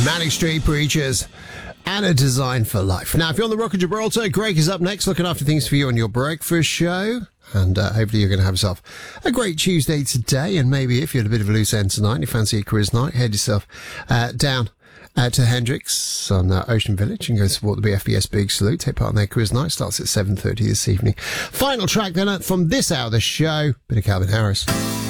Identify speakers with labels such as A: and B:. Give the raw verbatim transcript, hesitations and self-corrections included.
A: Manic Street Preachers and A Design for Life. Now, if you're on the Rock of Gibraltar, Greg is up next looking after things for you on your breakfast show. And uh, hopefully you're going to have yourself a great Tuesday today. And maybe if you're at a bit of a loose end tonight and you fancy a quiz night, head yourself uh, down uh, to Hendrix on uh, Ocean Village and go support the B F B S Big Salute. Take part in their quiz night. Starts at seven thirty this evening. Final track then from this hour of the show, bit of Calvin Harris.